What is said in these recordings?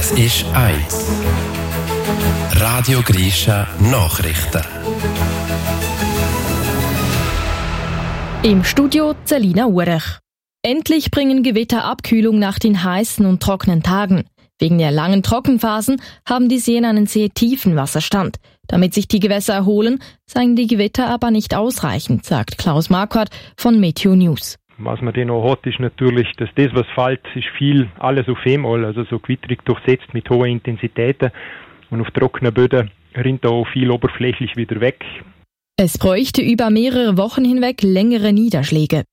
Es ist 1. Radio Grisha Nachrichten. Im Studio Celina Urech. Endlich bringen Gewitter Abkühlung nach den heißen und trockenen Tagen. Wegen der langen Trockenphasen haben die Seen einen sehr tiefen Wasserstand. Damit sich die Gewässer erholen, seien die Gewitter aber nicht ausreichend, sagt Klaus Marquardt von Meteo News. Was man dann noch hat, ist natürlich, dass das, was fällt, ist viel alles auf einmal, also so gewitterig durchsetzt mit hohen Intensitäten. Und auf trockenen Böden rinnt auch viel oberflächlich wieder weg. Es bräuchte über mehrere Wochen hinweg längere Niederschläge.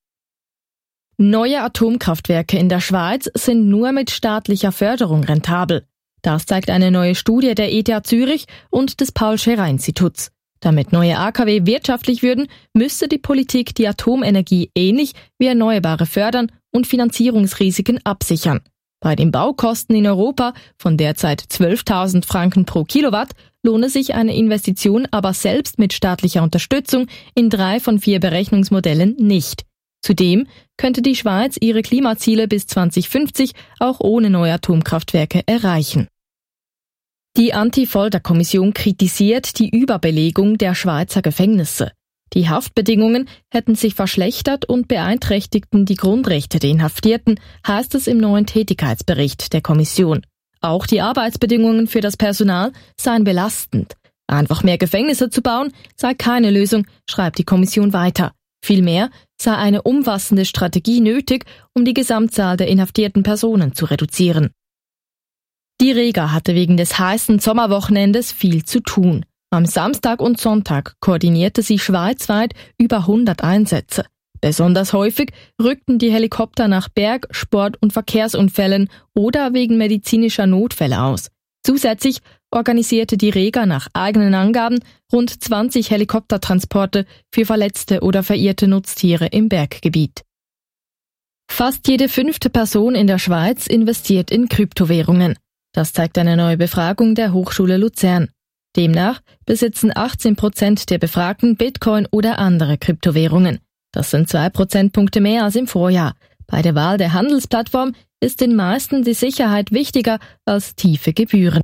Neue Atomkraftwerke in der Schweiz sind nur mit staatlicher Förderung rentabel. Das zeigt eine neue Studie der ETH Zürich und des Paul-Scherrer-Instituts. Damit neue AKW wirtschaftlich würden, müsste die Politik die Atomenergie ähnlich wie Erneuerbare fördern und Finanzierungsrisiken absichern. Bei den Baukosten in Europa von derzeit 12.000 Franken pro Kilowatt lohne sich eine Investition aber selbst mit staatlicher Unterstützung in 3 von 4 Berechnungsmodellen nicht. Zudem könnte die Schweiz ihre Klimaziele bis 2050 auch ohne neue Atomkraftwerke erreichen. Die Anti-Folter-Kommission kritisiert die Überbelegung der Schweizer Gefängnisse. Die Haftbedingungen hätten sich verschlechtert und beeinträchtigten die Grundrechte der Inhaftierten, heißt es im neuen Tätigkeitsbericht der Kommission. Auch die Arbeitsbedingungen für das Personal seien belastend. Einfach mehr Gefängnisse zu bauen, sei keine Lösung, schreibt die Kommission weiter. Vielmehr sei eine umfassende Strategie nötig, um die Gesamtzahl der inhaftierten Personen zu reduzieren. Die Rega hatte wegen des heißen Sommerwochenendes viel zu tun. Am Samstag und Sonntag koordinierte sie schweizweit über 100 Einsätze. Besonders häufig rückten die Helikopter nach Berg-, Sport- und Verkehrsunfällen oder wegen medizinischer Notfälle aus. Zusätzlich organisierte die Rega nach eigenen Angaben rund 20 Helikoptertransporte für verletzte oder verirrte Nutztiere im Berggebiet. Fast jede 5. Person in der Schweiz investiert in Kryptowährungen. Das zeigt eine neue Befragung der Hochschule Luzern. Demnach besitzen 18% der Befragten Bitcoin oder andere Kryptowährungen. Das sind 2 Prozentpunkte mehr als im Vorjahr. Bei der Wahl der Handelsplattform ist den meisten die Sicherheit wichtiger als tiefe Gebühren.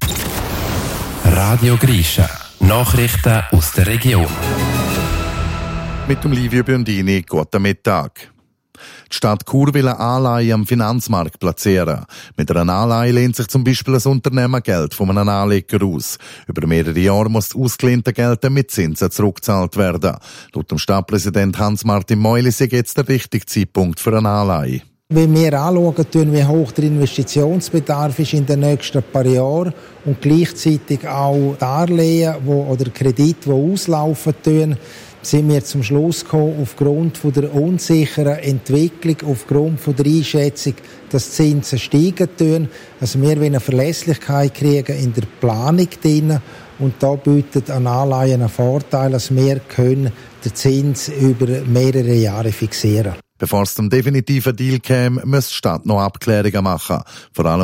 Radio Grisha Nachrichten aus der Region. Mit dem Livio Biondini, guten Mittag. Die Stadt Chur will eine Anleihe am Finanzmarkt platzieren. Mit einer Anleihe lehnt sich zum Beispiel ein Unternehmen Geld von einem Anleger aus. Über mehrere Jahre muss das ausgelehnte Geld dann mit Zinsen zurückgezahlt werden. Laut dem Stadtpräsident Hans-Martin Meuli ist jetzt der richtige Zeitpunkt für eine Anleihe. Wenn wir anschauen, wie hoch der Investitionsbedarf ist in den nächsten paar Jahren und gleichzeitig auch Darlehen oder Kredite, die auslaufen, sind wir zum Schluss gekommen, aufgrund von der unsicheren Entwicklung, aufgrund von der Einschätzung, dass die Zinsen steigen tun. Also wir wollen eine Verlässlichkeit kriegen in der Planung drin. Und da bietet eine Anleihe einen Vorteil, dass wir den Zins über mehrere Jahre fixieren können. Bevor es zum definitiven Deal käme, muss die Stadt noch Abklärungen machen. Vor allem